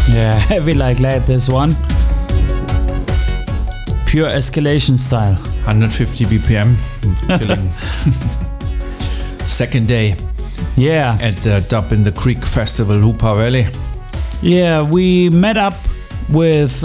Yeah, heavy like lead, this one. Pure escalation style. 150 BPM. Killing. Second day. Yeah. At the Dub in the Creek Festival, Hoopa Valley. Yeah, we met up with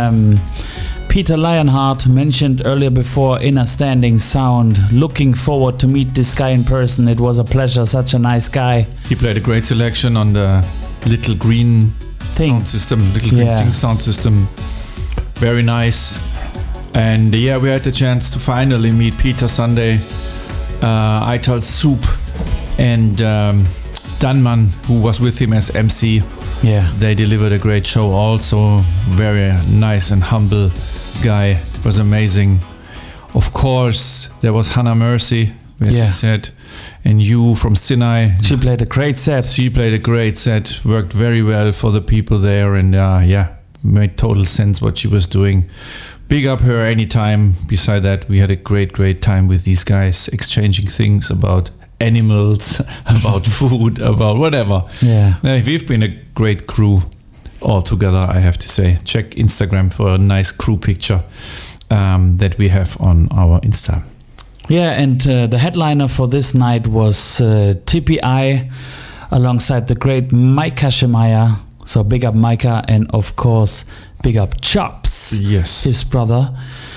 Peter Lionheart, mentioned earlier before, Inner Standing Sound. Looking forward to meet this guy in person. It was a pleasure, such a nice guy. He played a great selection on the Little Green sound system. Little Green Thing sound system. Very nice. And yeah, we had the chance to finally meet Peter Sunday, Ital Soup, and Danman, who was with him as MC. Yeah. They delivered a great show also. Very nice and humble guy. It was amazing. Of course, there was Hannah Mercy, as we said, and you from Sinai. She played a great set. Worked very well for the people there, and made total sense what she was doing. Big up her anytime. Beside that, we had a great time with these guys, exchanging things about animals, about food, about whatever. Yeah. We've been a great crew all together, I have to say. Check Instagram for a nice crew picture that we have on our Insta. Yeah, and the headliner for this night was TPI alongside the great Micah Shemaiah. So big up Micah, and of course big up Chops, his brother.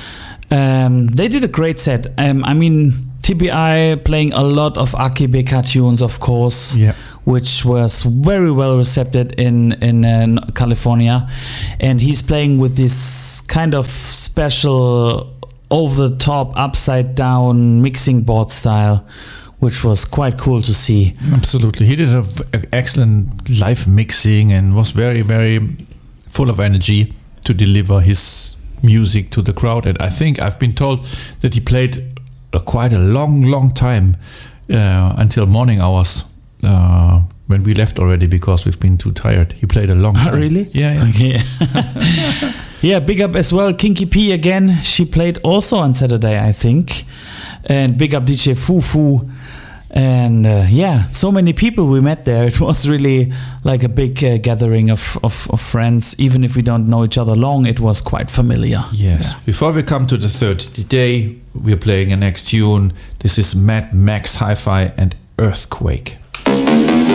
They did a great set. I mean, TPI playing a lot of Aki Beka tunes, of course, which was very well received in California. And he's playing with this kind of special over-the-top, upside-down mixing board style, which was quite cool to see. Absolutely. He did an excellent live mixing and was very, very full of energy to deliver his music to the crowd. And I think I've been told that he played quite a long time until morning hours when we left already because we've been too tired. He played a long time. Really? Yeah. Okay. Yeah, big up as well Kinky P again. She played also on Saturday, I think. And big up DJ Fufu. And so many people we met there. It was really like a big gathering of friends. Even if we don't know each other long, it was quite familiar. Yes. Yeah. Before we come to the third day, we're playing a next tune. This is Mad Max Hi-Fi and Earthquake.